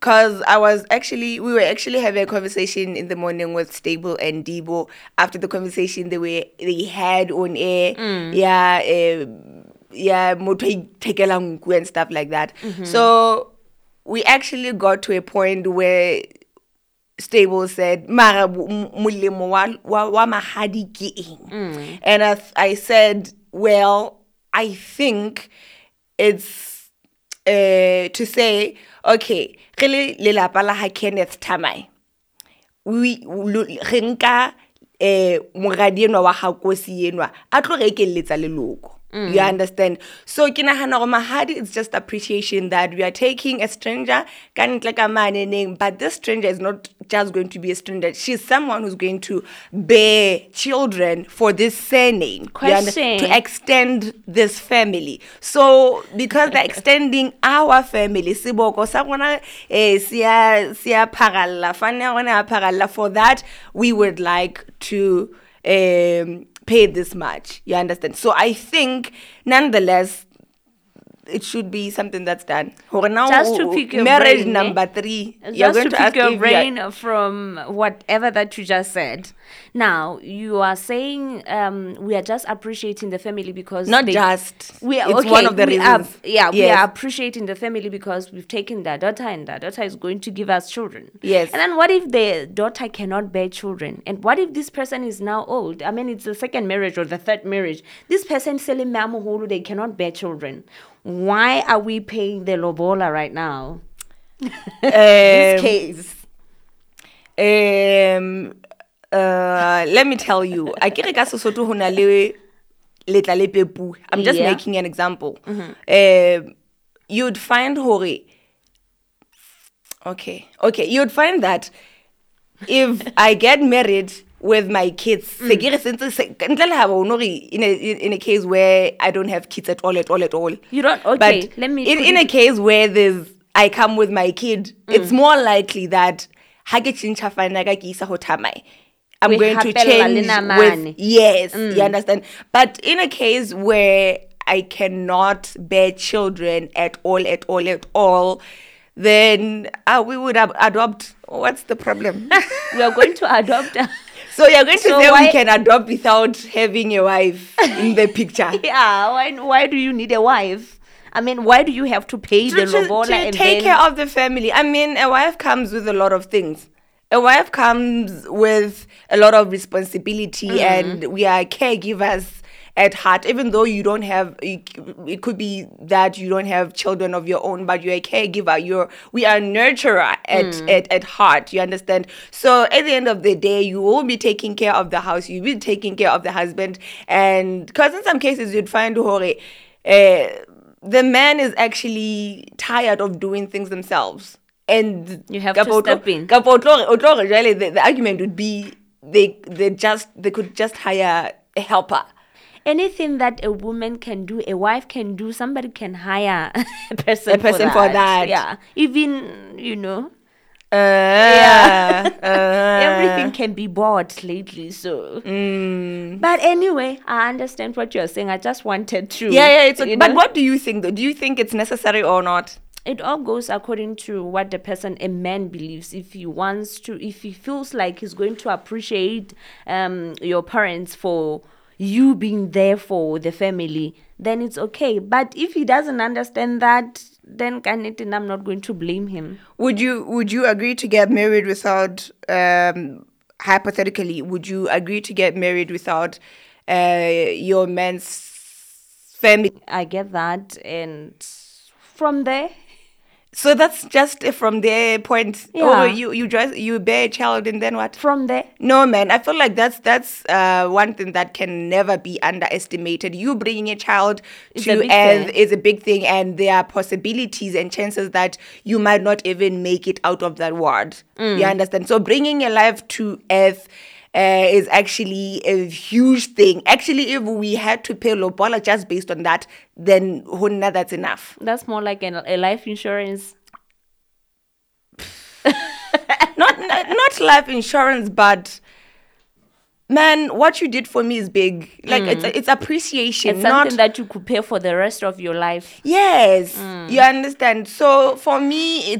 because we were actually having a conversation in the morning with Stable and Debo after the conversation they had on air. Motho ithekelang nku and stuff like that. So we actually got to a point where Stable said, "Mara molemo wa mahadi ke eng?" And I said, well, I think it's to say, okay, re lelapa la ha Kenneth Tamai, re nka moradi enwa wa ha Kosi enwa a tlo re ekeletsa leloko. You understand? So kinahana gore mahadi, it's just appreciation that we are taking a stranger, but this stranger is not just going to be a stranger. She's someone who's going to bear children for this surname. To extend this family. So because they're extending our family, siboko sa rona siya pharalla, fana rona pharalla, for that we would like to pay this much. You understand? So I think, nonetheless, it should be something that's done. Just to pick your marriage brain, number 3. You're going to pick your brain from whatever that you just said. Now, you are saying we are just appreciating the family because... It's one of the reasons. We are appreciating the family because we've taken their daughter and their daughter is going to give us children. Yes. And then what if the daughter cannot bear children? And what if this person is now old? I mean, it's the second marriage or the third marriage. This person selling mamuhulu, they cannot bear children. Why are we paying the lobola right now? This case. Let me tell you. I'm just making an example. You'd find you'd find that if I get married with my kids, in a case where I don't have kids at all. You don't, okay, but let me in a case where I come with my kid, it's more likely that I'm going to change with, yes, you understand? But in a case where I cannot bear children at all, then we would adopt. What's the problem? We are going to adopt. So you're going to say we can adopt without having a wife in the picture? Yeah, why do you need a wife? I mean, why do you have to pay the lobola and take care of the family? I mean, a wife comes with a lot of things. A wife comes with a lot of responsibility, and we are caregivers at heart. Even though you don't have, it could be that you don't have children of your own, but you're a caregiver. We are a nurturer at heart. You understand? So at the end of the day, you will be taking care of the house. You'll be taking care of the husband, and because in some cases you'd find the man is actually tired of doing things themselves. And you have to step in. The argument would be they could just hire a helper. Anything that a woman can do, a wife can do, somebody can hire a person for that. Yeah. Even, everything can be bought lately, so. But anyway, I understand what you're saying. I just wanted to. But what do you think, though? Do you think it's necessary or not? It all goes according to what a man believes. If he feels like he's going to appreciate your parents for you being there for the family, then it's okay. But if he doesn't understand that, then I'm not going to blame him. Would you agree to get married without, hypothetically, would you agree to get married without your man's family? I get that, and from there. So that's just from their point. Yeah. You bear a child and then what? From there. No, man. I feel like that's one thing that can never be underestimated. You bringing a child to earth is a big thing, and there are possibilities and chances that you might not even make it out of that ward. You understand? So bringing a life to earth is actually a huge thing. Actually, if we had to pay lobola just based on that, then that's enough. That's more like a life insurance. not life insurance, but man, what you did for me is big. Like it's appreciation. It's something that you could pay for the rest of your life. Yes, you understand. So for me,